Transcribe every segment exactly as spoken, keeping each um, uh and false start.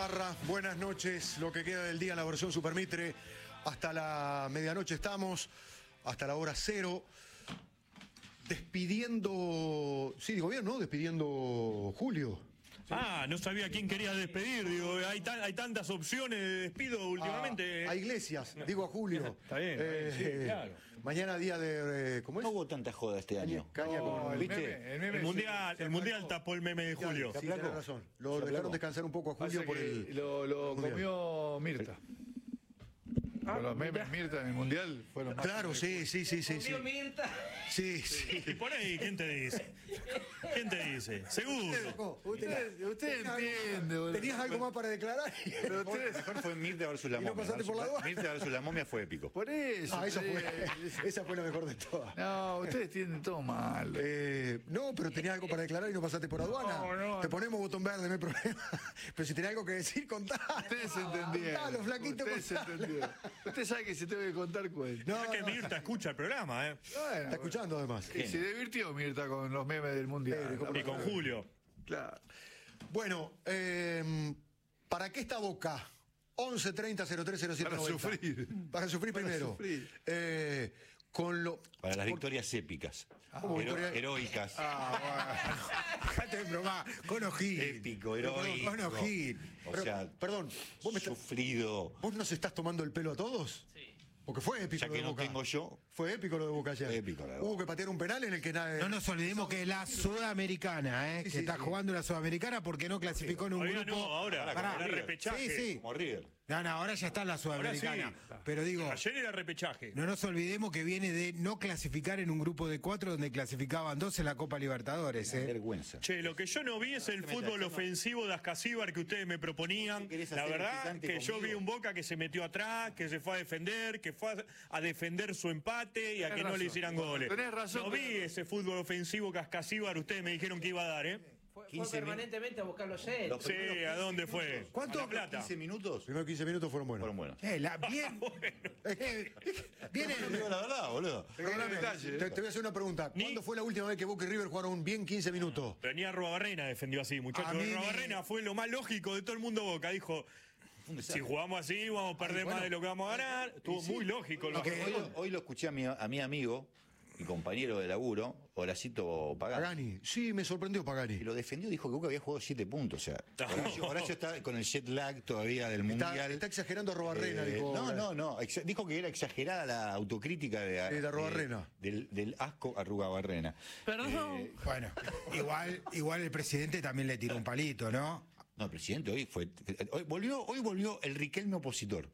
Parra, buenas noches. Lo que queda del día en la versión Supermitre. Hasta la medianoche estamos, hasta la hora cero. Despidiendo, sí, digo bien, ¿no? Despidiendo Julio. Ah, no sabía quién quería despedir. Digo, hay, tan, hay tantas opciones de despido últimamente. A, a Iglesias, digo a Julio. Está bien, eh, sí, claro. Mañana día de... Eh, ¿Cómo es? No hubo tanta joda este año. Caña, No, con, el ¿viste? meme, el meme El mundial, se- el se mundial aplacó. tapó el meme de Julio. Sí, tenés razón. Lo Se dejaron aplacó. descansar un poco a Pasa Julio por que el... lo, lo mundial. comió Mirta. Con los memes Mirta en el mundial fueron más. Claro, sí, sí, sí, sí. Sí, Mirta. sí. sí. Y por ahí, ¿quién te dice? ¿Quién te dice? Seguro. Usted, usted entiende, boludo. ¿Tenías algo más para declarar? Pero ustedes, Mejor fue Mirta versus la ¿Y no momia. pasaste por la aduana? Mirta versus la momia fue épico. por eso. Ah, esa ustedes- fue, esa fue la mejor de todas. No, ustedes tienen todo mal. Eh, no, pero tenías algo para declarar y no pasaste por aduana. No, no, Te no. ponemos botón verde, no hay problema. Pero si tenés algo que decir, contá. Ustedes entendieron. Contalo, flaquito, Ustedes contalo. entendieron. Usted sabe que se tengo que contar cuentos. No, Es que no, Mirta escucha el programa, ¿eh? Bueno, está escuchando además. y se divirtió Mirta con los memes del mundial. Pero, ¿cómo Y con Julio. Claro. Bueno, eh, ¿para qué está Boca? once treinta cero tres cero siete Para noventa. sufrir. Para sufrir Para primero. sufrir. Eh, con lo... Para las por- victorias épicas. ¿Cómo Hero- victoria? Heroicas. Ah, bueno. Dejate de bromar. Con O'Higgins. Épico, heroico. Con O'Higgins. O Pero, sea, perdón, ¿vos, me estás- sufrido. ¿vos nos estás tomando el pelo a todos? Sí. Porque fue épico Ya lo que de no Boca. tengo yo. Fue épico lo de Boca ayer. Épico lo de Hubo Boca. que patear un penal en el que nadie... No nos olvidemos que la Sudamericana, ¿eh? Sí, que sí, está sí. jugando la Sudamericana porque no clasificó en un Todavía grupo. no, ahora, Pará. ahora repechaje. Sí, sí. Como River. No, no, ahora ya está en la Sudamericana. Ahora sí. Pero digo, Ayer era repechaje. no nos olvidemos que viene de no clasificar en un grupo de cuatro donde clasificaban dos en la Copa Libertadores, ¿eh? Vergüenza. Che, lo que yo no vi es el fútbol ofensivo de Ascasíbar que ustedes me proponían. ¿Qué querés La hacer, verdad picante que yo conmigo? vi un Boca que se metió atrás, que se fue a defender, que fue a- a defender su empate y a Tenés que no le razón. hicieran goles. Tenés razón, No vi pero- ese fútbol ofensivo que Ascasíbar ustedes me dijeron que iba a dar, ¿eh? Fue, fue quince permanentemente a buscar los sets. Los Sí, primeros ¿a dónde fue? ¿Cuánto? A La Plata. quince minutos Los primeros quince minutos fueron buenos. fueron buenos. Eh, la- bien. eh, viene. No digo la verdad, boludo. Perdóname, detalle, te, eh. te voy a hacer una pregunta. Ni- ¿Cuándo fue la última vez que Boca y River jugaron bien quince minutos? Venía Robarrena, defendió así, A muchachos. mí me- Robarrena fue lo más lógico de todo el mundo Boca. Dijo, si jugamos así, vamos a perder Ay, bueno. más de lo que vamos a ganar. Estuvo muy lógico lo Hoy, que lo- hoy lo escuché a mi, a mi amigo y compañero de laburo, Horacito Pagani. Pagani. Sí, me sorprendió Y Pagani. lo defendió, dijo que Boca había jugado siete puntos. O sea, No. Horacio, Horacio está con el jet lag todavía del Está, Mundial. está exagerando a Robarrena, Eh, dijo. no, no, no. exa- Dijo que era exagerada la autocrítica de, Sí, de Arruabarrena. del, del asco a Arruabarrena. Perdón. Bueno, igual, igual el presidente también le tiró un palito, ¿no? No, el presidente hoy fue. Hoy volvió, hoy volvió el Riquelme opositor.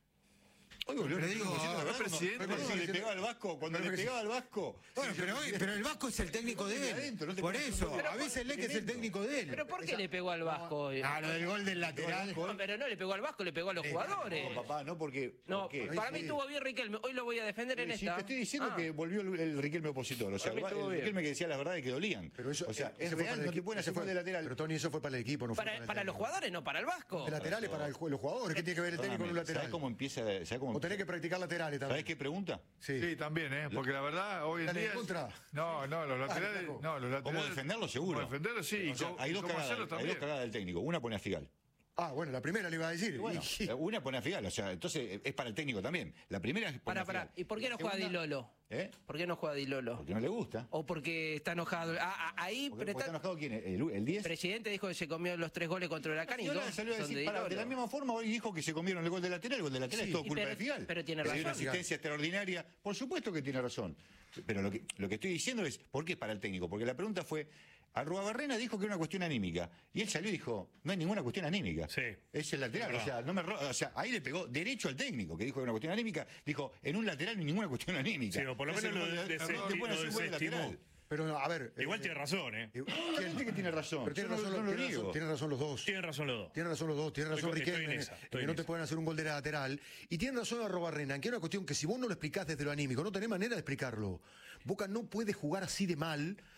Hoy volvió Pero el Riquelme digo, opositor. ah, ¿verdad? el presidente Cuando- cuando sigue le siendo- pegaba al Vasco, cuando pero le que- pegaba al Vasco. Bueno, pero, hoy- pero el Vasco es el técnico de de él. adentro, no te Por pones- eso, Pero avísenle que es el técnico de él. ¿Pero por qué le pegó al Vasco hoy? Ah, lo del gol del lateral. No, pero no le pegó al Vasco, le pegó a los jugadores. No, papá, no porque. No, ¿por qué? para mí estuvo bien Riquelme. Hoy lo voy a defender en Sí, esta. te estoy diciendo Ah. que volvió el, el Riquelme opositor. O sea, Para mí el, estuvo el bien. Riquelme que decía las verdades que dolían. Pero eso, o sea, ese es fue para real, el no te equipo, pueden ese hacer fue- gol de lateral. Pero Tony, eso fue para el equipo, no fue Para, para, para el los técnico. jugadores, no para el Vasco. De laterales para el jue- los jugadores. ¿Qué tiene que ver el técnico con un Perdóname, lateral? ¿Sabes cómo empieza? ¿Sabes cómo O tenés que practicar laterales también. ¿Sabes qué pregunta? Sí. Sí, también, ¿eh? Porque la verdad, hoy en Dale, día. en contra. No, no, los laterales. flaco. No, los laterales. ¿Cómo defenderlo? Seguro. Cómo defenderlo, sí. y O sea, cómo- hay, y dos cómo cagadas, hacerlo hay también. dos cagadas del técnico. Una pone a Figal. Ah, bueno, la primera le iba a decir. Bueno, Y- una pone a Figal. O sea, entonces es para el técnico también. La primera es pone Para, a Figal. para. ¿Y por qué no La juega Di segunda- Lolo? ¿Eh? ¿Por qué no juega Di Lolo? Porque no le gusta. O porque está enojado. Ah, ah, ahí, Porque, pero porque está está- enojado quién es? ¿El, el diez? el presidente dijo que se comió los tres goles contra Huracán y Y ahora dos salió a son decir, de Di pará, de Lolo. la misma forma hoy dijo que se comieron el gol de lateral, el gol de lateral Sí. es todo Y culpa pero- de Figal. pero tiene Que dio una razón. asistencia extraordinaria. Por supuesto que tiene razón. Pero lo que, lo que estoy diciendo es, ¿por qué para el técnico? Porque la pregunta fue, Arruabarrena dijo que era una cuestión anímica. Y él salió y dijo, no hay ninguna cuestión anímica. Sí. Es el lateral. Es O sea, no me ro- o sea, ahí le pegó derecho al técnico, que dijo que era una cuestión anímica. Dijo, en un lateral no hay ninguna cuestión anímica. Sí, o por lo Es menos el lo gol de- desesti- te pueden lo hacer un gol de desestimó. lateral. Pero, a ver. Igual eh, tiene razón, ¿eh? eh, Obviamente que tiene razón. Pero tiene Yo no- razón, no lo tiene razón, niego. tienen razón los dos. Tienen razón los dos. Tienen razón los dos, tiene razón Estoy con- Riquelme, estoy en esa, en estoy que en no te esa. pueden hacer un gol de lateral. Y tiene razón Arruabarrena, en que es una cuestión que si vos no lo explicás desde lo anímico, no tenés manera de explicarlo. Boca no puede jugar así de mal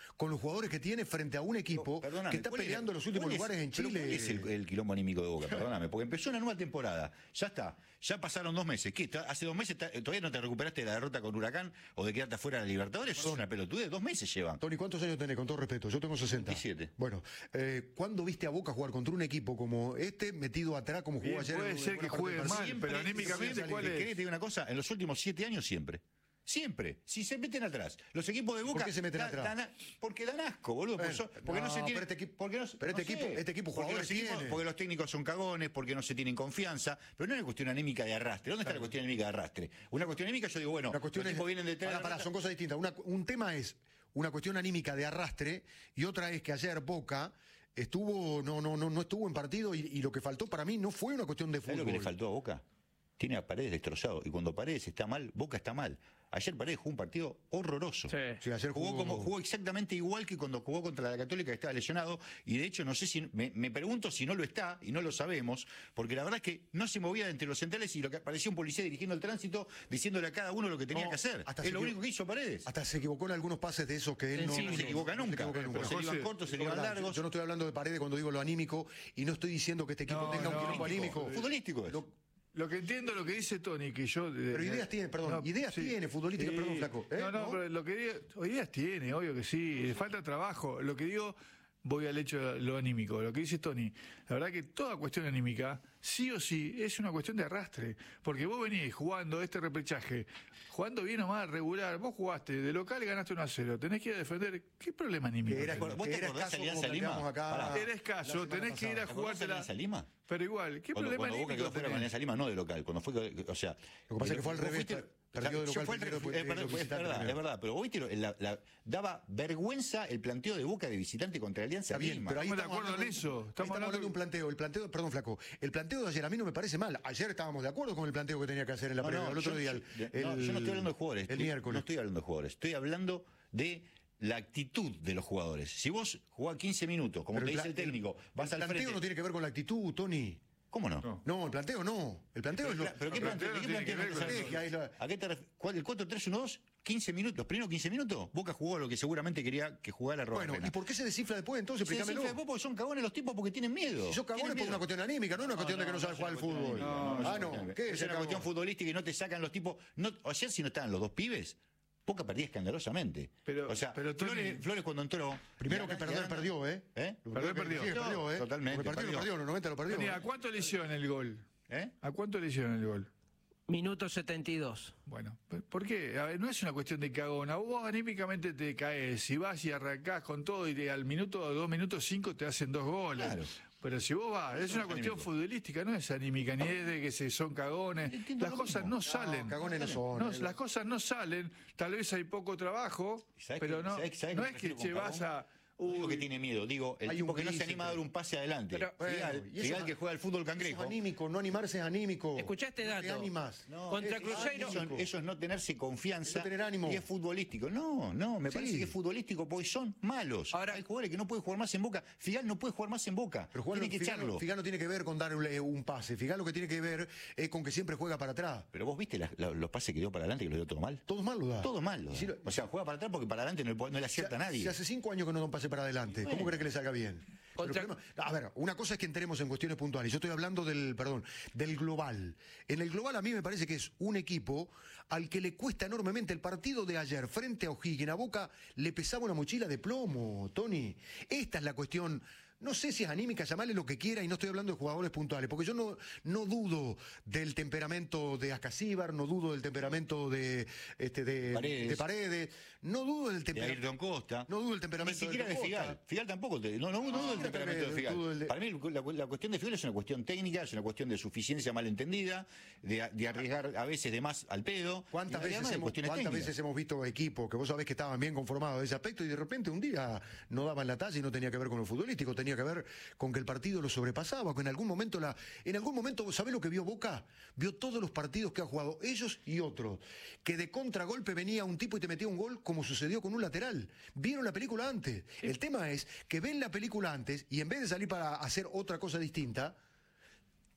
con los jugadores que tiene frente a un equipo Perdóname, que está ¿cuál es- peleando los últimos cuál es- lugares en pero Chile? ¿Cuál es el, el quilombo anímico de Boca? Perdóname, porque empezó una nueva temporada. Ya está. Ya pasaron dos meses. ¿Qué? Hace dos meses ta- todavía no te recuperaste de la derrota con Huracán o de quedarte afuera de la Libertadores. Eso es una pelotudez. Dos meses llevan. Tony, ¿cuántos años tenés? Con todo respeto, yo tengo sesenta. veintisiete. Bueno, eh, ¿cuándo viste a Boca jugar contra un equipo como este, metido atrás como jugó Bien, ayer? puede en ser buena que parte juegue del partido? mal, pero anímicamente, ¿cuál ¿Querés es? que te diga una cosa? En los últimos siete años siempre. Siempre. Si se meten atrás. Los equipos de Boca. ¿Por qué se meten da- atrás? dan a- porque dan asco, boludo. Bueno, Porque, son- porque no, no, se tiene. pero este equipo- porque no, pero este no sé. equipo- este equipo porque jugadores los, equipos- tiene. porque los técnicos son cagones, porque no se tienen confianza. Pero no es una cuestión anímica de arrastre. ¿Dónde está la cuestión anímica de arrastre? Una cuestión anímica, yo digo, bueno, La cuestión los es, tipos vienen detrás. pará, pará, son cosas distintas. Una- un tema es una cuestión anímica de arrastre y otra es que ayer Boca estuvo, no, no, no, no estuvo en partido y, y lo que faltó para mí no fue una cuestión de ¿Sabes fútbol. lo que le faltó a Boca? Tiene a Paredes destrozado. Y cuando Paredes está mal, Boca está mal. Ayer Paredes jugó un partido horroroso. Sí. Sí, ayer Jugó, jugó- como, jugó exactamente igual que cuando jugó contra la Católica, que estaba lesionado. Y de hecho, no sé si. Me, me pregunto si no lo está, y no lo sabemos, porque la verdad es que no se movía entre los centrales y lo que parecía un policía dirigiendo el tránsito, diciéndole a cada uno lo que tenía No, que hacer. hasta Es se lo equivo- único que hizo Paredes. Hasta se equivocó en algunos pases de esos que él no, Sensible. No se equivoca no se nunca. equivoca Pero se le iban José, cortos, se le Es iban verdad, largos. Yo no estoy hablando de Paredes cuando digo lo anímico y no estoy diciendo que este equipo No, tenga un no, equipo anímico. Futbolístico es. Lo- Lo que entiendo, lo que dice Tony, que yo... de- Pero ideas tiene, perdón, ideas tiene, futbolísticas, perdón, flaco, ¿eh? No, no, ¿No? pero lo que digo, ideas tiene, obvio que sí, le falta trabajo. Lo que digo, voy al hecho de lo anímico. Lo que dice Tony, la verdad que toda cuestión anímica, sí o sí, es una cuestión de arrastre. Porque vos venís jugando este repechaje, jugando bien o mal, regular, vos jugaste, de local ganaste uno a cero, tenés que ir a defender, ¿qué problema anímico? Que era, ¿Vos te que era acordás de escaso Alianza como Lima? planteamos acá Pará. Era la escaso, semana tenés que ir a pasada. ¿Te acordás de jugártela. Alianza Lima? Pero igual, ¿qué Cuando, problema cuando Boca anímico quedó fuera con tenés? Alianza Lima, no de local. Cuando fue, o sea, Lo que pasa es que fue al vos revés, fuiste- perdió de yo local fue al primero, revés, después es de verdad, los es visitantes verdad, primero. es verdad, pero vos viste, la- la- daba vergüenza el planteo de Boca de visitante contra Alianza Está bien, Lima. pero ahí Estamos de estamos acuerdo hablando, en eso. ahí Estamos estamos hablando- hablando de un planteo. El planteo, perdón, flaco. El planteo de ayer a mí no me parece mal. Ayer estábamos de acuerdo con el planteo que tenía que hacer en la No, previa. no, El otro yo, día. yo- el, no, yo no estoy hablando de jugadores. El estoy- miércoles. No estoy hablando de jugadores. Estoy hablando de la actitud de los jugadores. Si vos jugás quince minutos, como Pero te el dice pla- el técnico, vas el al planteo frente. no tiene que ver con la actitud, Tony. ¿Cómo no? No. No, el planteo no. El planteo es lo. ¿Pero qué el planteo? planteo ¿De qué no tiene que planteo ver me con estás eso. hablando? Ahí lo- ¿A qué te ref- cuál- ¿El cuatro tres uno dos? quince minutos, los primeros quince minutos, Boca jugó lo que seguramente quería que jugara Roberto. Bueno, ¿y por qué se desinfla después entonces? Se Explícamelo. desinfla después porque son cagones los tipos porque tienen miedo. Si sos cagones Tienen por una miedo. cuestión anímica, no una cuestión de que no sabes jugar al fútbol. Ah, no. ¿Qué es es una cuestión futbolística y no te sacan los tipos. No, ayer si no estaban los dos pibes, Boca perdía escandalosamente. Pero- o sea, pero, Tony- Flores, Flores cuando entró. Primero y que acá- perder, y acá- perdió, ¿eh? ¿Eh? Perder, perdió. Sí, perdió, ¿eh? Totalmente, Porque partido lo perdió. perdió, en los noventa lo perdió. Tony, ¿eh? ¿a cuánto le hicieron el gol? ¿Eh? ¿A cuánto le hicieron el gol? Minuto setenta y dos. Bueno, ¿por qué? A ver, no es una cuestión de cagona. Vos anímicamente te caes, si vas y arrancás con todo y te- al minuto, dos minutos, cinco te hacen dos goles. Claro. Pero si vos vas, es una cuestión anímico. futbolística, no es anímica, ni es de que se son cagones. Entiendo Las lo cosas mismo. no salen. No, cagones no son. No, eh. las cosas no salen, tal vez hay poco trabajo, ¿Sabés pero qué- no, sabés- sabés no qué es me que refiero con che, vas cagón? a... No digo uy, que tiene miedo, digo, el Hay tipo un que no se gris, anima a dar pero- un pase adelante. Pero- Figal, Bueno, y eso Figal es- que juega al fútbol Eso cangrejo. es anímico, no animarse es anímico. Escuchá este No te dato. animas. No, Contra es- Cruzeiro- Eso, eso es no tenerse confianza No tener ánimo. y es futbolístico. No, no, me Sí. parece que es futbolístico porque son malos. Ahora- hay jugadores que no pueden jugar más en Boca. Figal no puede jugar más en Boca. Pero jugarlo- Tiene que Figal, echarlo. Figal no tiene que ver con darle un pase. Figal lo que tiene que ver es con que siempre juega para atrás. Pero vos viste la- la- los pases que dio para adelante que los dio todo mal. Todo mal lo da. Todo mal. lo Y da. si lo- O sea, juega para atrás porque para adelante no, le puede- no le acierta a nadie. Si hace cinco años que no da un pase para adelante, ¿cómo crees que le salga bien? Pero Contra- el problema- a ver, una cosa es que entremos en cuestiones puntuales. Yo estoy hablando del, perdón, del global. En el global a mí me parece que es un equipo al que le cuesta enormemente. El partido de ayer frente a O'Higgins, a Boca, le pesaba una mochila de plomo, Tony. Esta es la cuestión. No sé si es anímica, llamarle lo que quiera, y no estoy hablando de jugadores puntuales, porque yo no, no dudo del temperamento de Ascasíbar, no dudo del temperamento de, este, de, Paredes. de Paredes, no dudo del De temperamento. Ayrton Costa. No dudo del Ni temperamento siquiera de Costa. Figal. Figal tampoco. Te, no, no, no, dudo del siquiera temperamento de te- Figal. dudo el de- Para mí la, la cuestión de Figal es una cuestión técnica, es una cuestión de suficiencia malentendida, de, de arriesgar a veces de más al pedo. ¿Cuántas, y veces además de hemos, cuestiones cuántas técnicas. veces hemos visto equipos que vos sabés que estaban bien conformados de ese aspecto y de repente un día no daban la talla y no tenía que ver con lo futbolístico, tenía que ver con que el partido lo sobrepasaba, que en algún momento la, en algún momento, ¿sabés lo que vio Boca? Vio todos los partidos que ha jugado, ellos y otros, que de contragolpe venía un tipo y te metía un gol como sucedió con un lateral. Vieron la película antes. El tema es que ven la película antes y en vez de salir para hacer otra cosa distinta,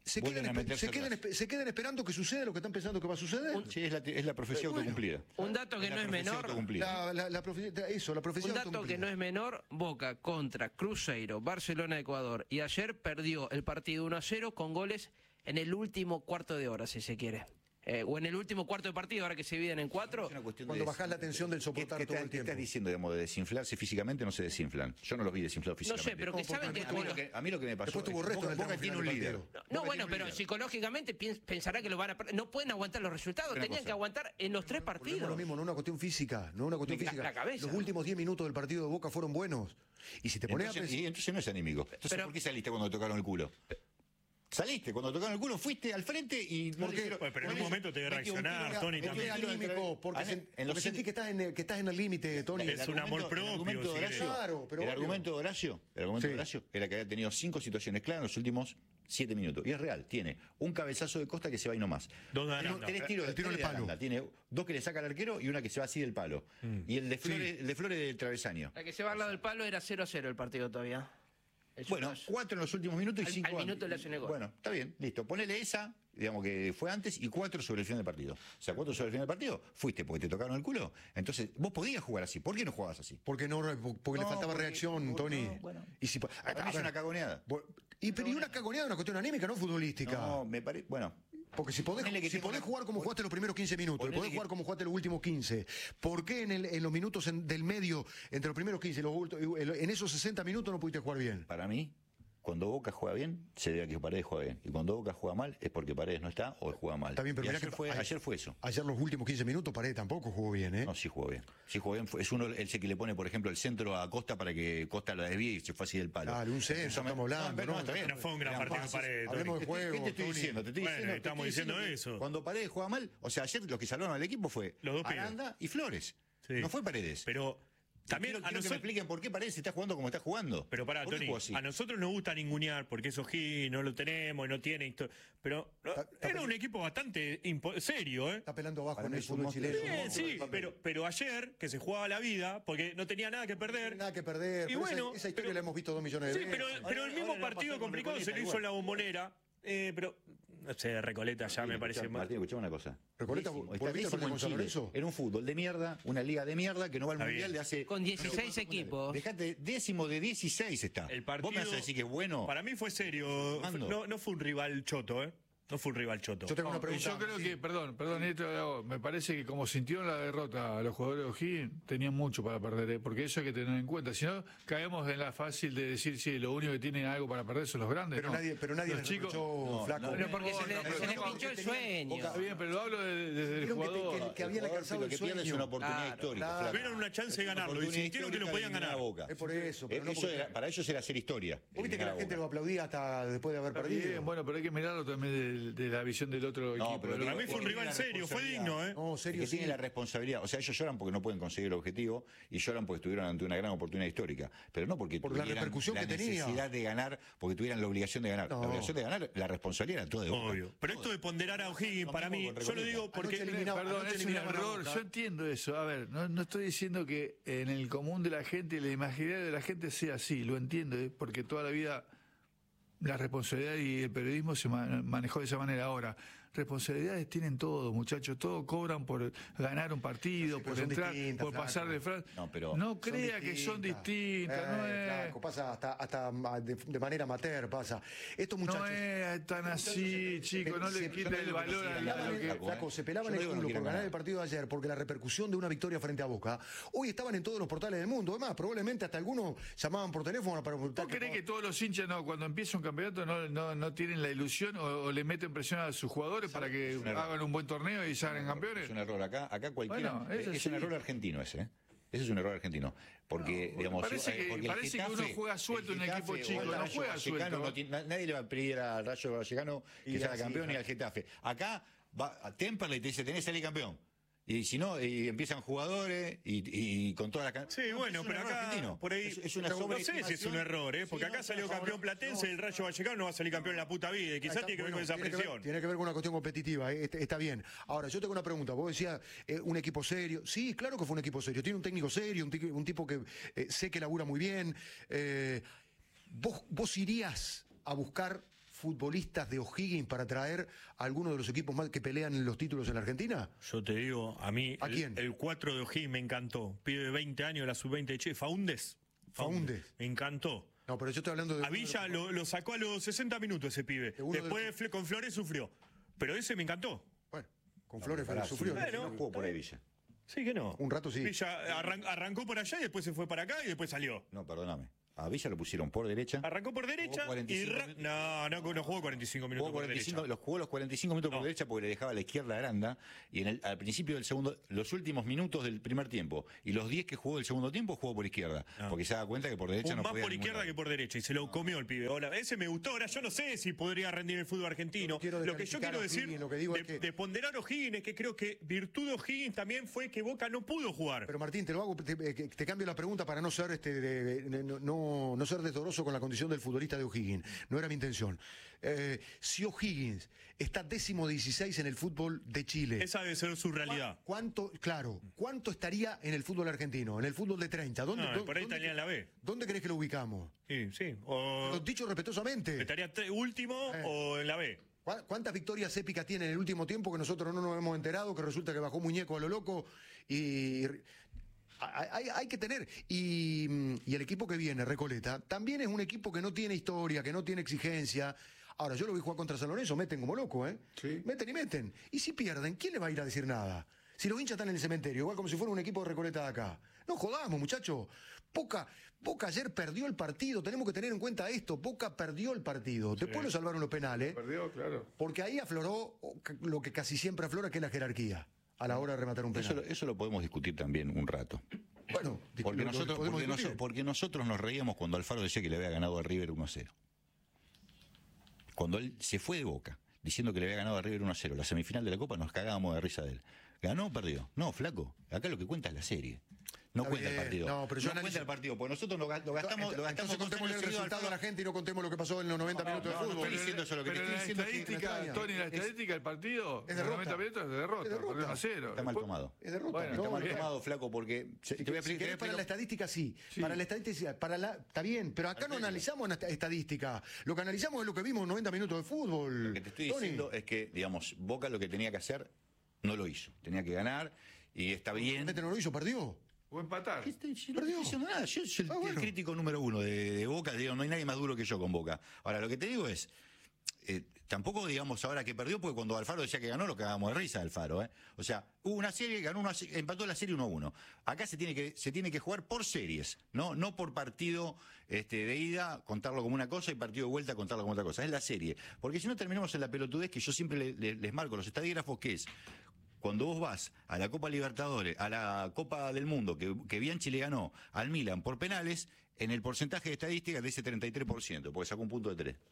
Se vuelven quedan, a espe- meterse se, quedan, atrás. espe- se quedan esperando que suceda lo que están pensando que va a suceder. Sí, es la, es la profecía Bueno. autocumplida. Un dato que la no es profecía menor. autocumplida. La, la, la profe- eso, la profesión Un dato que no es menor, Boca contra Cruzeiro, Barcelona, Ecuador. Y ayer perdió el partido uno a cero con goles en el último cuarto de hora, si se quiere. Eh, o en el último cuarto de partido, ahora que se dividen en cuatro. Es una cuestión Cuando de- bajás la tensión del soportar ¿Qué, qué todo estás- el qué tiempo. estás diciendo, digamos, de desinflarse físicamente? No se desinflan. Yo no los vi desinflados No físicamente. sé, pero que No, porque saben que... A mí, lo que, a mí lo que me pasó Después tuvo es resto Boca, en el Boca tramo tiene un final del líder. partido. No, Boca bueno, tiene un pero líder. psicológicamente piens- pensará que lo van a perder. No pueden aguantar los resultados, Una tenían cosa. que aguantar en los tres Volvemos a partidos. lo mismo, no es una cuestión física, no es una cuestión La- física. la cabeza. Los últimos diez minutos del partido de Boca fueron buenos. Y si te pones a Entonces, pensar... y entonces no es anímico. Entonces, Pero- ¿por qué saliste cuando te tocaron el culo? Saliste, cuando te tocaron el culo, fuiste al frente y... no ¿Por le qué? hicieron- Bueno, pero en no un le- momento te debe metió un reaccionar, tiro- Tony, metió Es un también. tiro anímico, entre- porque, Ah, se- en los porque sentís sesenta que estás en el, que estás en el límite, Tony. El Es un argumento- amor propio, El argumento si de querés. Horacio, Claro, pero el obvio. argumento de Horacio, el argumento Sí. de Horacio era que había tenido cinco situaciones claras en los últimos siete minutos. Y es real, tiene un cabezazo de Costa que se va y no más. Dos de Tres- Aranda. Tres tiros, El tiro tres del de palo. Aranda. Tiene dos que le saca al arquero y una que se va así del palo. Y el de Flores, el de Flores del travesaño. La que se va al lado del palo era cero a cero el partido todavía. El Bueno, Chupras. cuatro en los últimos minutos y Al- cinco al minuto antes. le hacen el gol. Bueno, está bien, listo. Ponele esa, digamos que fue antes, y cuatro sobre el final del partido. O sea, cuatro sobre el final del partido, fuiste porque te tocaron el culo. Entonces, vos podías jugar así. ¿Por qué no jugabas así? Porque, no, porque le No, faltaba porque- reacción, porque- Tony. no, bueno. Y si, Para mí es ver, una cagoneada. bo- y, pero y una cagoneada es una cuestión anímica, no futbolística. No, me parece. Bueno, Porque si podés, Ponele que si tengo podés una- jugar como pon- jugaste los primeros quince minutos, y ponele podés que- jugar como jugaste los últimos quince, ¿por qué en, el- en los minutos en- del medio, entre los primeros quince y los ulti- en esos sesenta minutos no pudiste jugar bien? para mí, cuando Boca juega bien, se debe a que Paredes juega bien. Y cuando Boca juega mal, es porque Paredes no está o juega mal. Está bien, pero Y mirá ayer, que- fue, ay- ayer fue eso. Ayer los últimos quince minutos Paredes tampoco jugó bien, ¿eh? No, sí jugó bien. Sí jugó bien. Fue- Es uno el que le pone, por ejemplo, el centro a Costa para que Costa la desvíe y se fue así del palo. Dale, un centro, Eso me- estamos hablando, pero ¿no? está bien. No fue un gran Eran partido de pases. Paredes, Hablemos Tony. de juego, ¿Qué te estoy Tony. diciendo? Te estoy Bueno, diciendo, te estamos estoy diciendo que eso. Cuando Paredes juega mal, o sea, ayer los que salvaron al equipo fue Los dos pibes. Aranda y Flores. Sí. No fue Paredes. Pero también quiero, a quiero que me nosotros... expliquen por qué Paredes está jugando como está jugando. Pero pará, ¿Por qué Tony, jugó así? a nosotros nos gusta ningunear porque eso Gil no lo tenemos y no tiene historia. Pero no, Está- está era peli- un equipo bastante impo- serio, ¿eh? Está pelando abajo Para en mí el es un fútbol monstruo. chileno. Bien, sí, pero, pero ayer que se jugaba la vida porque no tenía nada que perder. Nada que perder. Y pero esa- bueno, esa, historia pero- la hemos visto dos millones de Sí, veces. pero, pero el mismo ahora le va a partido pasar con complicado se lo Recoleta hizo en la igual. bombonera. Eh, pero, no sé, Recoleta ya me parece Escuchá, más. Martín, escuchame una cosa. Recoleta, Décimo, ¿vos está viste el décimo partido en con San Chile. Lorenzo? Era un fútbol de mierda, una liga de mierda que no va al Está mundial bien. de hace. Con dieciséis equipos. Dejate, décimo de dieciséis está. El partido, Vos me vas a decir que es bueno. Para mí fue serio. Mando. No, no fue un rival choto, ¿eh? No fue un rival choto. Yo tengo una No, pregunta. yo creo Sí. que, perdón, perdón, esto lo hago. Me parece que como sintieron la derrota a los jugadores de O'Higgins, tenían mucho para perder, ¿eh? Porque eso hay que tener en cuenta. Si no, caemos en la fácil de decir, sí, lo único que tienen algo para perder son los grandes. Pero no. nadie, pero nadie los les chicos. reprochó, flaco. no, Pero porque se, le- no, se pero les no, pinchó el porque sueño. Está bien, pero hablo de- desde el Vieron que te- jugador. que- que habían Jugador, alcanzado lo el que pierde es sueño. una oportunidad Claro, histórica. claro. flaco. Tuvieron una chance de Es una ganarlo y oportunidad sintieron que lo histórica podían de eliminar ganar. a Boca. Es por eso, pero Eh, no eso porque- era- para ellos era hacer historia. ¿Vos viste que eliminar la a gente Boca. lo aplaudía hasta después de haber Está perdido? bien, bueno, pero hay que mirarlo también de, de la visión del otro No, equipo. pero del Para mí otro- fue un Tiene rival la serio, fue responsabilidad. digno, ¿eh? No, Es serio, que sí. tienen la responsabilidad. O sea, ellos lloran porque no pueden conseguir el objetivo y lloran porque estuvieron ante una gran oportunidad histórica. Pero no porque Por la tuvieran repercusión la que tenía. necesidad de ganar, porque tuvieran la obligación de ganar. No. La obligación de ganar, la responsabilidad era toda de Boca. Obvio. Pero esto de ponderar a O'Higgins, para mí, mismo con yo lo Recoleta. digo porque... Anoche eliminaba- Perdón, anoche es un eliminaban a error. Boca. Yo entiendo eso. A ver, no, no estoy diciendo que en el común de la gente y la imaginaria de la gente sea así. Lo entiendo, ¿eh? Porque toda la vida la responsabilidad y el periodismo se ma- manejó de esa manera. Ahora, responsabilidades tienen todo, muchachos. Todos cobran por ganar un partido, Sí, pero por son entrar, distintas, por flaco. pasar de frase. No, pero- no Son crea que son distintas. no Eh, es, flaco, pasa hasta, hasta ma- de, de manera amateur, pasa. Estos no muchachos... es tan así, chicos. No se- le se- quiten el valor a Se la- a pelaban lo el- que... flaco, se pelaban Yo no el digo que culo no por quieran ganar ganar. el partido de ayer, porque la repercusión de una victoria frente a Boca, hoy estaban en todos los portales del mundo. Además, probablemente hasta algunos llamaban por teléfono para preguntar... ¿Vos creés que todos los hinchas no, cuando empieza un campeonato no, no, no tienen la ilusión o, o le meten presión a sus jugadores para que un error. hagan un buen torneo y salgan campeones? Es un error acá, acá cualquiera. Bueno, es eso es sí. un error argentino ese, ¿eh? Ese es un error argentino. Porque, No, digamos, parece eh, que- porque el parece que Getafe- uno juega suelto el en un equipo Getafe chico, o el no Rayo juega Vallecano suelto. no tiene- na- nadie le va a pedir al Rayo Vallecano que Y sea así, campeón ni claro. al Getafe. Acá va a Temperley y te dice, tenés que salir campeón. Y si no, y empiezan jugadores y, y con toda la... can- Sí, No, bueno, es un pero error acá, argentino. por ahí, Es, es una no sé si es un sobreestimación. error, ¿eh? Porque Sí, acá no, salió no, campeón no, Platense, no. el Rayo Vallecano no va a salir campeón en la puta vida, y quizás Está- tiene que ver bueno, con esa tiene que presión. ver- tiene que ver con una cuestión competitiva, eh, está, está bien. Ahora, yo tengo una pregunta. Vos decías, eh, un equipo serio. Sí, claro que fue un equipo serio. Tiene un técnico serio, un, ti- un tipo que eh, sé que labura muy bien. Eh, vos, vos irías a buscar futbolistas de O'Higgins para traer a alguno de los equipos más que pelean los títulos en la Argentina? Yo te digo, a mí ¿A el, quién? el cuatro de O'Higgins me encantó. Pibe de veinte años, la sub veinte de Che, Faúndez. Faúndez. Me encantó. No, pero yo estoy hablando de... A Villa lo, lo sacó a los sesenta minutos ese pibe. De uno de Después los- Fle- con Flores sufrió. Pero ese me encantó. Bueno, con Flores Pará, sufrió. sí, Bueno, no jugó por ahí Villa. Sí que no. Un rato sí. Villa arran- arrancó por allá y después se fue para acá y después salió. No, perdóname. A Villa lo pusieron por derecha. Arrancó por derecha Jugó cuarenta y y... cinco ra- minutos. No, no, no jugó cuarenta y cinco minutos Jugó por cuarenta y cinco, derecha. los jugó los cuarenta y cinco minutos No. por derecha porque le dejaba a la izquierda a Aranda. Y en el, al principio del segundo, los últimos minutos del primer tiempo y los diez que jugó del segundo tiempo, jugó por izquierda. No. Porque se da cuenta que por derecha Un no más podía por ningún izquierda lado. que por derecha y se lo comió el pibe. Ahora, ese me gustó. Ahora yo no sé si podría rendir el fútbol argentino. No quiero Lo que yo descalificar quiero a decir O'Higgins, lo que digo de, es que- de ponderar a O'Higgins es que creo que virtud de O'Higgins también fue que Boca no pudo jugar. Pero Martín, te lo hago, te, te- te cambio la pregunta para no ser este de- de- no, no, no ser desdoroso con la condición del futbolista de O'Higgins. No era mi intención. Eh, si O'Higgins está décimo dieciséis en el fútbol de Chile. Esa debe ser su realidad. ¿Cuánto, claro, cuánto estaría en el fútbol argentino, en el fútbol de treinta? ¿Dónde, No, dó- por ahí dónde- estaría en la B. ¿Dónde crees que lo ubicamos? Sí, sí. O Lo dicho respetuosamente. estaría tre- último Eh. o en la B. ¿Cuá- ¿Cuántas victorias épicas tiene en el último tiempo que nosotros no nos hemos enterado, que resulta que bajó muñeco a lo loco? Y hay, hay- hay que tener. Y, y el equipo que viene, Recoleta, también es un equipo que no tiene historia, que no tiene exigencia. Ahora, yo lo vi jugar contra San Lorenzo, meten como loco, ¿eh? Sí. Meten y meten. Y si pierden, ¿quién le va a ir a decir nada? Si los hinchas están en el cementerio, igual como si fuera un equipo de Recoleta de acá. No jodamos, muchachos. Boca, Boca ayer perdió el partido, tenemos que tener en cuenta esto. Boca perdió el partido. Después lo salvaron los penales. Perdió, claro. Porque ahí afloró lo que casi siempre aflora, que es la jerarquía, a la hora de rematar un Eso, penal. lo- eso lo podemos discutir también un rato. Bueno, Porque lo- lo nosotros, podemos porque, discutir. noso- porque nosotros nos reíamos cuando Alfaro decía que le había ganado a River uno a cero. Cuando él se fue de Boca, diciendo que le había ganado a River uno a cero, la semifinal de la Copa, nos cagábamos de risa de él. ¿Ganó o perdió? No, flaco. Acá lo que cuenta es la serie. No Está cuenta el bien, partido. no, pero yo analizo- cuenta el partido, porque nosotros lo, ga- lo gastamos, lo gastamos Entonces dos contémosle años el seguidos al resultado a la Alfaro. gente y no contemos lo que pasó en los noventa minutos de no, no fútbol. estoy diciendo eso, lo que te Pero estoy la diciendo es que- estadística, Tony, la estadística del partido, Es en derrota. noventa minutos es derrota, Es derrota. perdió uno a cero. Está mal Después- tomado. Es derrota. Bueno, No, Está mal bien. tomado, flaco, porque... se- te voy a Si explicar- querés para la te voy a estadística, sí. Sí. Para la estadística, para la, está bien, pero acá no analizamos una esta- estadística. Lo que analizamos es lo que vimos en noventa minutos de fútbol. Lo que te estoy Tony. diciendo es que, digamos, Boca lo que tenía que hacer no lo hizo. Tenía que ganar y está bien. Realmente no lo hizo, perdió. O empatar. ¿Qué estoy- yo no Perdió. estoy diciendo nada. Yo soy el, Ah, bueno. el crítico número uno de, de Boca. Digo, no hay nadie más duro que yo con Boca. Ahora, lo que te digo es, eh, tampoco digamos ahora que perdió, porque cuando Alfaro decía que ganó, lo cagamos de risa Alfaro. ¿eh? O sea, hubo una serie, ganó una, se- empató la serie uno a uno. Acá se tiene que se tiene que jugar por series, no no por partido este, de ida, contarlo como una cosa, y partido de vuelta, contarlo como otra cosa. Es la serie. Porque si no terminamos en la pelotudez que yo siempre le- le- les marco los estadígrafos, que es... Cuando vos vas a la Copa Libertadores, a la Copa del Mundo, que, que Bianchi le ganó al Milan por penales, en el porcentaje de estadísticas de ese treinta y tres por ciento, porque sacó un punto de tres.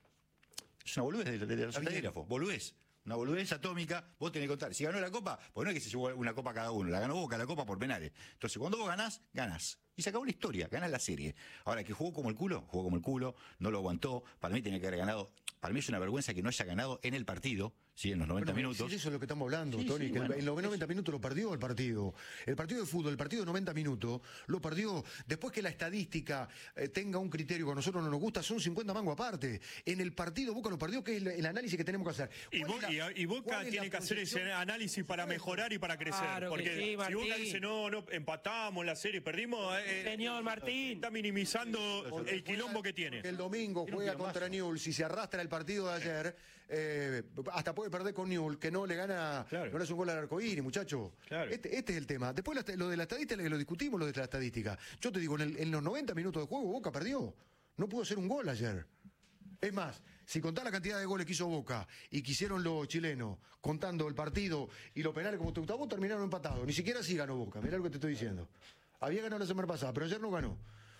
Es una boludez de, de, de los Está bien. estadígrafos, boludez. Una boludez atómica, vos tenés que contar. Si ganó la Copa, pues no es que se llevó una Copa cada uno, la ganó Boca la Copa por penales. Entonces, cuando vos ganás, ganás. Y se acabó la historia, ganás la serie. Ahora, que jugó como el culo, jugó como el culo, no lo aguantó. Para mí tenía que haber ganado. Para mí es una vergüenza que no haya ganado en el partido, ¿sí? En los noventa Bueno, minutos. sí, eso es lo que estamos hablando, Sí, Tony, sí, que el- bueno, en los noventa minutos lo perdió el partido. El partido de fútbol, el partido de noventa minutos, lo perdió. Después que la estadística eh, tenga un criterio que a nosotros no nos gusta, son cincuenta mangos aparte. En el partido Boca lo perdió, que es el, el análisis que tenemos que hacer. Y, ¿Cuál Bo- es la- y- y Boca cuál es tiene la que hacer ese proyección? análisis para mejorar y para crecer. Claro que porque sí, si Boca Martín. dice, no, no, empatamos la serie, perdimos, eh, Señor Martín. está minimizando el quilombo que tiene. Que el domingo juega contra Newell's, si se arrastra el partido de ayer, eh, hasta puede perder con Newell's, que no le gana, Claro. no le hace un gol al arcoíris, muchacho. Claro. Este, este es el tema. Después la- lo de la estadística, que lo discutimos, lo de la estadística. Yo te digo, en, el- en los noventa minutos de juego, Boca perdió. No pudo hacer un gol ayer. Es más, si contás la cantidad de goles que hizo Boca y que hicieron los chilenos, contando el partido y los penales como te gustaba, terminaron empatados. Ni siquiera así ganó Boca. Mirá lo que te estoy diciendo. Había ganado la semana pasada, pero ayer no ganó.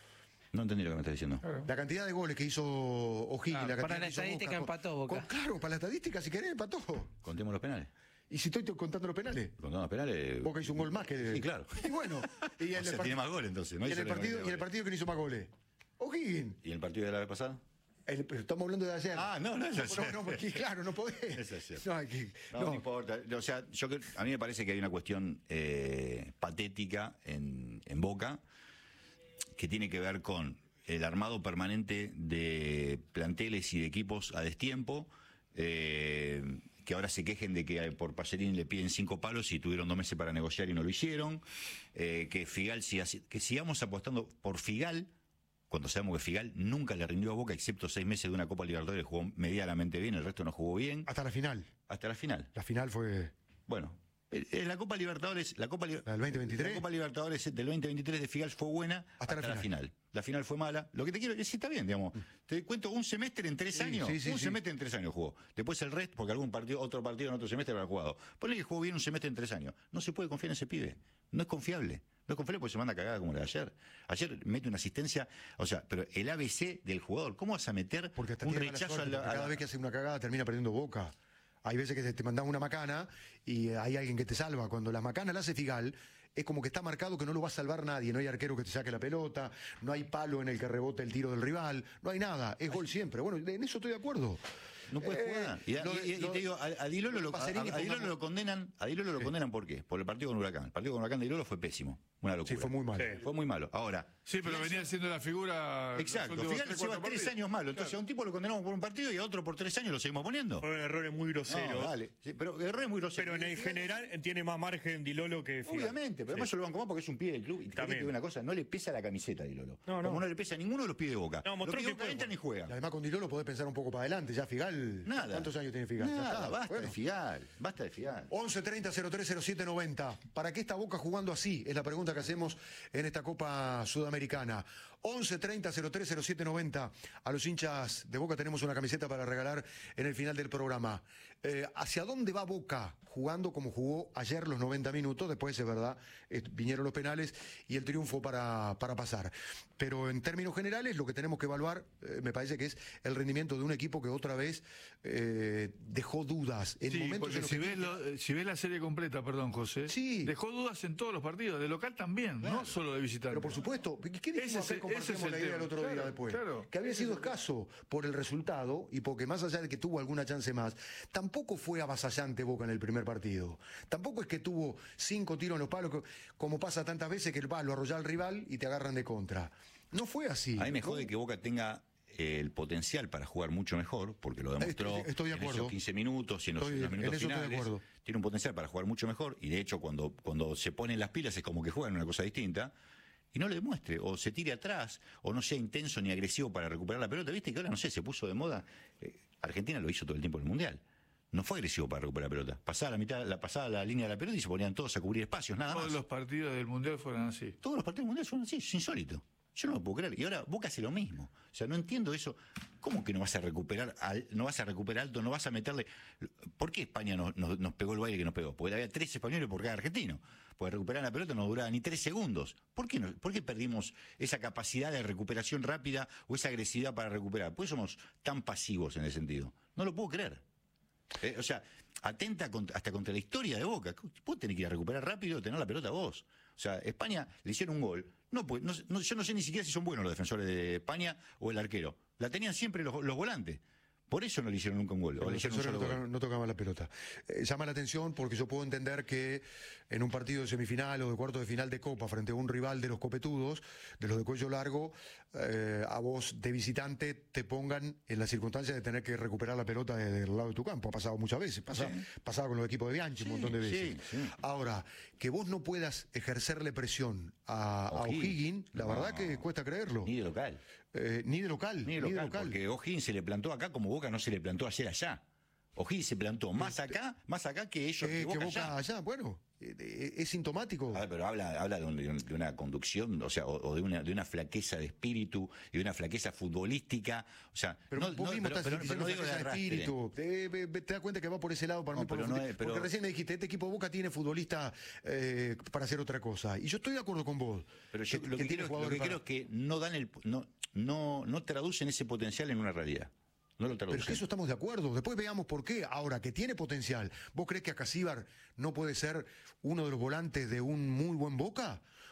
No entendí lo que me estás diciendo. La cantidad de goles que hizo O'Higgins, Ah, la cantidad para la que hizo estadística Boca, empató con- Boca. con- claro, para la estadística, si querés, empató. Contemos los penales. Y si estoy te- contando los penales, Contamos los penales. Boca hizo un gol más que... Sí, claro. Y bueno, y en O sea, el part- tiene más goles entonces. No y en hizo el la partido, cantidad y de en el goles. partido que no hizo más goles. O'Higgins. ¿Y en el partido de la vez pasada? El- pero estamos hablando de ayer. Ah, no, no es ayer. No, porque, claro, no podés. Es ayer. No, hay que- No, no. no importa. O sea, yo creo- a mí me parece que hay una cuestión eh, patética en, en Boca que tiene que ver con el armado permanente de planteles y de equipos a destiempo, eh, que ahora se quejen de que por Pacerini le piden cinco palos y tuvieron dos meses para negociar y no lo hicieron, eh, que Figal siga, que sigamos apostando por Figal, cuando sabemos que Figal nunca le rindió a Boca, excepto seis meses de una Copa Libertadores, jugó medianamente bien, el resto no jugó bien. Hasta la final. Hasta la final. La final fue... Bueno, eh, la Copa Libertadores, la Copa, ¿La del veinte veintitrés? La Copa Libertadores del veinte veintitrés de Figal fue buena hasta, hasta la, final. la final. La final fue mala. Lo que te quiero decir, está bien, digamos. Te cuento un semestre en tres sí, años. Sí, sí, un sí. semestre en tres años jugó. Después el resto, porque algún partido, otro partido en otro semestre habrá jugado. Ponle que jugó bien un semestre en tres años. No se puede confiar en ese pibe. No es confiable. No es confiable porque se manda cagada como la de ayer. Ayer mete una asistencia, o sea, pero el A B C del jugador, ¿cómo vas a meter Porque hasta un tiene mala rechazo suerte, a la, porque a cada la- vez que hace una cagada termina perdiendo Boca. Hay veces que te mandan una macana y hay alguien que te salva. Cuando la macana la hace Figal, es como que está marcado que no lo va a salvar nadie. No hay arquero que te saque la pelota, no hay palo en el que rebote el tiro del rival, no hay nada. Es gol siempre. Bueno, en eso estoy de acuerdo. No puede Eh, jugar. Y, lo de- y- y lo- te digo, a, a Di Lolo lo lo, de a- Pacerini, a Di Lolo pongamos- lo condenan, a Di Lolo lo Sí. condenan ¿por qué? Por el partido con Huracán. El partido con Huracán de Di Lolo fue pésimo. Una locura. Sí, fue muy malo. Fue muy malo. Ahora, Sí, pero venía siendo la figura. exacto, los últimos Figal tres, lleva cuatro tres partidos. años malo. Entonces a un tipo lo condenamos por un partido y a otro por tres años lo seguimos poniendo. Fueron errores muy groseros. No, dale. Sí, pero error es muy grosero. Pero en el general tiene más margen Di Lolo que Figal. Obviamente, pero además Sí. yo lo banco más porque es un pibe del club. Y te También. digo una cosa, no le pesa la camiseta a Di Lolo. No, no. Como no le pesa a ninguno de los pibes de Boca. No, los mostró pibes de que Boca puede entran y Y juegan. además con Di Lolo podés pensar un poco para adelante. Ya Figal. Nada. ¿Cuántos años tiene Figal? Ya Nada, está. basta Bueno. de Figal. Basta de Figal. once treinta cero tres cero siete noventa. ¿Para qué está Boca jugando así? Es la pregunta que hacemos en esta Copa Sudamericana. once treinta cero tres cero siete noventa. A los hinchas de Boca tenemos una camiseta para regalar en el final del programa. Eh, ¿Hacia dónde va Boca jugando como jugó ayer los noventa minutos? Después, es verdad, eh, vinieron los penales y el triunfo para, para pasar. Pero en términos generales, lo que tenemos que evaluar, eh, me parece que es el rendimiento de un equipo que otra vez eh, dejó dudas. En Sí, momentos porque en los si que ves, lo- eh, si ves la serie completa, perdón, José, Sí. dejó dudas en todos los partidos, de local también, no solo de visitante. Pero por supuesto, ¿qué dijimos Ese es acá? el- Compartimos ese es el la idea tema. el otro día Claro, después. claro. Que había sido escaso por el resultado y porque más allá de que tuvo alguna chance más, tampoco fue avasallante Boca en el primer partido. Tampoco es que tuvo cinco tiros en los palos, co- como pasa tantas veces que el palo arrolla al rival y te agarran de contra. No fue así. A mí me ¿no? jode que Boca tenga eh, el potencial para jugar mucho mejor, porque lo demostró Estoy- estoy de en acuerdo. esos quince minutos y en los, Estoy- en los minutos en eso estoy de finales. acuerdo. Tiene un potencial para jugar mucho mejor, y de hecho cuando, cuando se ponen las pilas es como que juegan una cosa distinta, y no lo demuestre, o se tire atrás, o no sea intenso ni agresivo para recuperar la pelota. Viste que ahora, no sé, se puso de moda. eh, Argentina lo hizo todo el tiempo en el Mundial. No fue agresivo para recuperar la pelota. Pasaba la mitad, la pasaba la línea de la pelota y se ponían todos a cubrir espacios, nada más. Todos los partidos del Mundial fueron así. Todos los partidos mundiales son así, es insólito. Yo no lo puedo creer. Y ahora Boca hace lo mismo. O sea, no entiendo eso. ¿Cómo que no vas a recuperar al- no vas a recuperar alto, no vas a meterle? ¿Por qué España nos, nos- nos pegó el baile que nos pegó? Porque había tres españoles por cada argentino. Porque recuperar la pelota no duraba ni tres segundos. ¿Por qué, no, ¿Por qué perdimos esa capacidad de recuperación rápida o esa agresividad para recuperar? ¿Por qué somos tan pasivos en ese sentido? No lo puedo creer. Eh, o sea, atenta contra- hasta contra la historia de Boca. Vos tenés que ir a recuperar rápido y tener la pelota vos. O sea, España le hicieron un gol. No, pues, no, no- yo no sé ni siquiera si son buenos los defensores de España o el arquero. La tenían siempre los, los volantes. Por eso no le hicieron nunca un gol. O Pero le los hicieron un defensores solo no, gol. tocaban, no tocaban la pelota. Eh, llama la atención porque yo puedo entender que en un partido de semifinal o de cuarto de final de Copa frente a un rival de los copetudos, de los de cuello largo, eh, a vos de visitante te pongan en la circunstancia de tener que recuperar la pelota de- del lado de tu campo. Ha pasado muchas veces. Pasa, Sí. Pasaba con los equipos de Bianchi un montón de veces. sí, sí. Ahora, que vos no puedas ejercerle presión a a O'Higgins. O'Higgins, la No. verdad que cuesta creerlo. Ni de local. Eh, ni de local. Ni de local, porque O'Higgins se le plantó acá como Boca no se le plantó ayer allá. O'Higgins se plantó más acá, más acá que ellos, Eh, que Boca, que Boca allá. allá, bueno, eh, eh, es sintomático. A ver, pero habla, habla de, un- de un- de una conducción, o sea, o, o de una de una flaqueza de espíritu y de una flaqueza futbolística. O sea, Pero no, vos no, mismo pero- estás pero- pero diciendo no digo de flaqueza de arrastre. espíritu. Te, ve- ve- te das cuenta que va por ese lado para No, mí. por pero lo no fut- es- pero- Porque recién me dijiste, este equipo de Boca tiene futbolista eh, para hacer otra cosa. Y yo estoy de acuerdo con vos. Pero yo que- lo que, tiene creo, lo jugadores que para- creo es que no dan el no no no traducen ese potencial en una realidad. No lo Pero traducen. es que eso estamos de acuerdo. Después veamos por qué. Ahora, que tiene potencial. ¿Vos crees que Acasíbar no puede ser uno de los volantes de un muy buen Boca?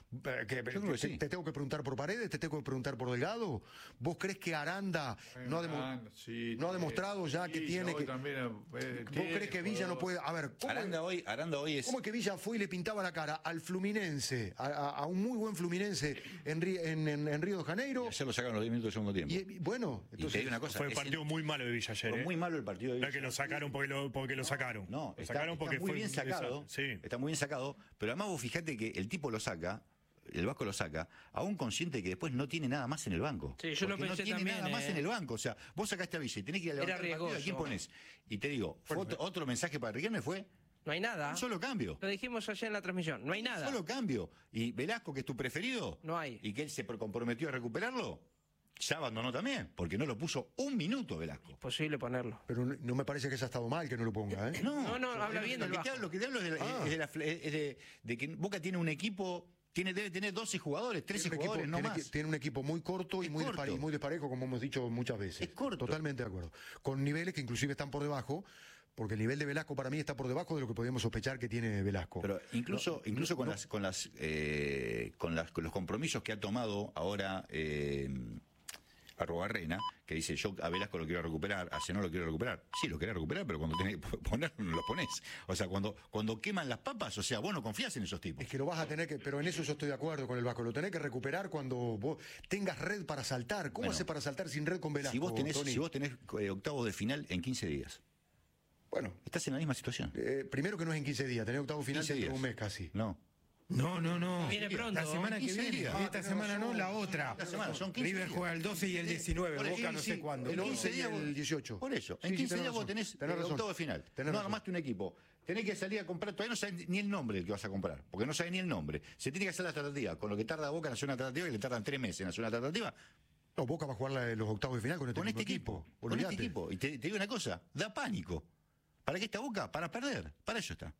Eh, que- creo que te, sí. te tengo que preguntar por Paredes, te tengo que preguntar por Delgado. ¿Vos crees que Aranda no ha, demo- Aranda, sí, no ha eh, demostrado ya que Villa tiene hoy que... también, eh, ¿Vos tiene crees que Villa no jugador. puede...? A ver, ¿cómo, Aranda hoy, Aranda hoy es... cómo es que Villa fue y le pintaba la cara al Fluminense, a, a- a un muy buen Fluminense en, Ri- en- en- en Río de Janeiro? Ayer lo sacaron los diez minutos del segundo tiempo. Y, y bueno, Y te entonces... digo una cosa. Fue un es partido el- muy malo de Villa ayer. fue ¿eh? muy malo el partido de No Villa. es que lo sacaron porque lo, porque lo sacaron. No, lo está, sacaron está porque muy fue bien sacado. Sí. Está muy bien sacado. Pero además vos fijate que el tipo lo saca, el Vasco lo saca, aún consciente de que después no tiene nada más en el banco. Sí, yo lo Porque pensé no tiene también, nada más eh. en el banco. O sea, vos sacaste a Villa y tenés que ir a levantar el partido, ¿a quién riesgoso. ponés? Y te digo, fue otro, otro mensaje para Riquelme fue No hay nada. un solo cambio. Lo dijimos ayer en la transmisión. No hay nada. Solo cambio. Y Velasco, que es tu preferido, No hay. y que él se comprometió a recuperarlo, ya abandonó también, porque no lo puso un minuto Velasco. Posible ponerlo. Pero no, no me parece que haya estado mal que no lo ponga, ¿eh? No, no, habla bien lo del que, te, Vasco. hablo- lo que te hablo es de, la- Ah. es de la- es de- de que Boca tiene un equipo, tiene, debe tener doce jugadores, trece Tiene un, equipo, jugadores, no tiene, más. que- tiene un equipo muy corto y Es muy, corto. dispare- y muy desparejo, como hemos dicho muchas veces. Es corto. Totalmente de acuerdo. Con niveles que inclusive están por debajo, porque el nivel de Velasco para mí está por debajo de lo que podíamos sospechar que tiene Velasco. Pero incluso, No, incluso no, con no. las, con las, eh, con las, con los compromisos que ha tomado ahora eh, Arrobarrena, que dice yo a Velasco lo quiero recuperar, a Zenón lo quiero recuperar. Sí, lo querés recuperar, pero cuando tenés que ponerlo, no lo ponés. O sea, cuando, cuando queman las papas, o sea, vos no confías en esos tipos. Es que lo vas a tener que, pero en eso yo estoy de acuerdo con el Vasco, lo tenés que recuperar cuando vos tengas red para saltar. ¿Cómo Bueno, haces para saltar sin red con Velasco? Si vos tenés, Tony? si vos tenés eh, octavos de final en quince días, Bueno, estás en la misma situación. eh, primero que no es en quince días, tenés octavo final quince dentro de días. un mes casi. No. No, no, no. Viene pronto. La semana que quince viene. días. Esta Ah, semana tenés no, razón. la otra. La semana, son quince River días. juega el doce y el diecinueve. Por Boca eso, no sí, sé cuándo. el El once quince y días vos- el dieciocho. Por eso, Sí, en sí, quince tenés días vos razón. tenés, Tenés eh, razón. octavo de final. Tenés no razón. armaste un equipo. Tenés que salir a comprar, todavía no sabes ni el nombre del que vas a comprar, porque no sabes ni el nombre. Se tiene que hacer la tratativa, con lo que tarda Boca en hacer una tratativa, y le tardan tres meses en hacer una tratativa, No, Boca va a jugar la- los octavos de final con este, con este mismo equipo. Con Olvídate. este equipo. Y te, te digo una cosa, da pánico. ¿Para qué está Boca? Para perder. Para eso está.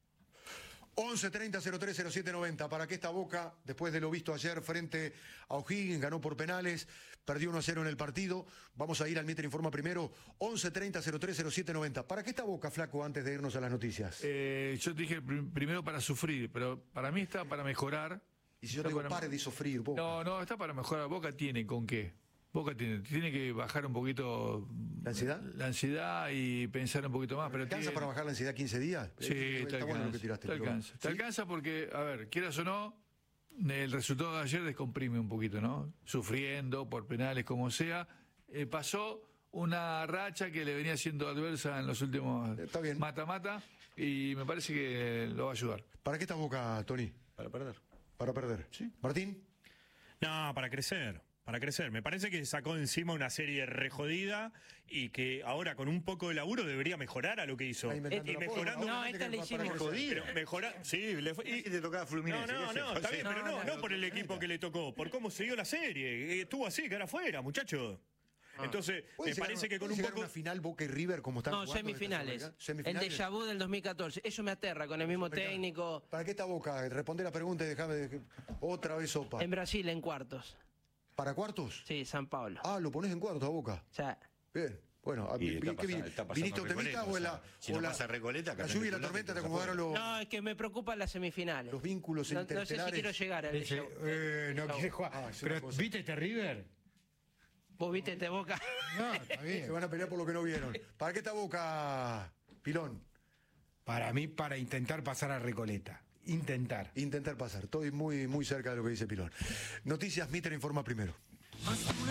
once treinta cero tres cero siete noventa. ¿Para qué esta Boca, después de lo visto ayer frente a O'Higgins, ganó por penales, perdió uno a cero en el partido? Vamos a ir al Mister Informa primero. once treinta cero tres cero siete noventa. ¿Para qué esta Boca, Flaco, antes de irnos a las noticias? Eh, yo te dije prim- primero para sufrir, pero para mí está para mejorar. y si yo Está te digo, para- pare de sufrir, Boca. No, no, está para mejorar. Boca tiene con qué. Boca tiene, tiene que bajar un poquito ¿La ansiedad? la ansiedad y pensar un poquito más. Pero ¿Te alcanza tiene- para bajar la ansiedad quince días? Sí, Eh, te está bueno lo que alcanza. tiraste. Te pero- alcanza. Te ¿Sí? alcanza porque, a ver, quieras o no, el resultado de ayer descomprime un poquito, ¿no? Sufriendo por penales, como sea. Eh, pasó una racha que le venía siendo adversa en los últimos Está bien. mata-mata y me parece que lo va a ayudar. ¿Para qué esta Boca, Tony? Para perder. Para perder. Sí. Martín. No, para crecer. Para crecer. Me parece que sacó encima una serie re jodida y que ahora con un poco de laburo debería mejorar a lo que hizo. Está inventando Y la mejorando. forma, No, obviamente esta que le para hicimos crecer. jodida. Pero mejorar. Sí, le fue. y- Y te tocaba No, Fluminense. no, ¿qué no, hace? está bien, Sí. pero no, no por el equipo que le tocó, por cómo siguió la serie. Eh, Estuvo así, que era afuera, muchacho. Entonces, ¿Puede me llegar parece una- que con puede un llegar poco. una final Boca y River como están No, jugando esta semifinales. semana? El Semifinales. déjà vu del dos mil catorce. Eso me aterra con el mismo técnico. ¿Para qué esta Boca? Responde la pregunta y déjame de- otra vez sopa. En Brasil, en cuartos. ¿Para cuartos? Sí, San Pablo. Ah, lo pones en cuartos a Boca. O sea, Bien. Bueno, a- Y ¿qué- está qué pasando- vin- está pasando ¿viniste en optimista Recoleta, o la, o sea, si o no la- pasa Recoleta, la campeón lluvia y la titular, tormenta te te acomodaron los, no, es que me preocupan las semifinales. los vínculos No, no sé si interestelares? quiero llegar al Dice, déjà vu. eh, no quiere jugar. Ah, es una Pero, cosa. ¿viste este River? ¿Vos viste este Boca? No, está Se bien. van a pelear por lo que no vieron. ¿Para qué esta Boca, Pilón? Para mí, para intentar pasar a Recoleta. Intentar. Intentar pasar. Estoy muy, muy cerca de lo que dice Pilón. Noticias, Mitre informa primero. Más de una